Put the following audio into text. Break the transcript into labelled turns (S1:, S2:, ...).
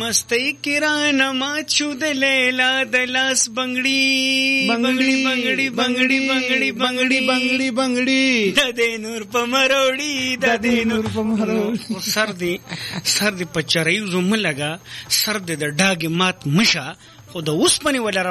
S1: مستۍ کران ما چود لیلا دلاس بنگړي بنگړي بنگړي بنگړي بنگړي بنگړي بنگړي بنگړي د دې نور په مروړي د دې نور په مروړي سر دې په چرایو زوم لگا سر دې د ډاګ مات مشه خو د اوسپنې ولا